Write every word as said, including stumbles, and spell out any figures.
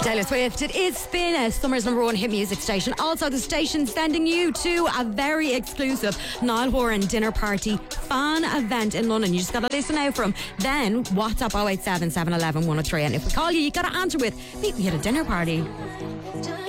Taylor Swift, it is Spin, a summer's number one hit music station. Also, the station sending you to a very exclusive Niall Horan dinner party fan event in London. You just got to listen out from. Then WhatsApp oh eight seven, seven one one, one oh three. And if we call you, you got to answer with, meet me at a dinner party.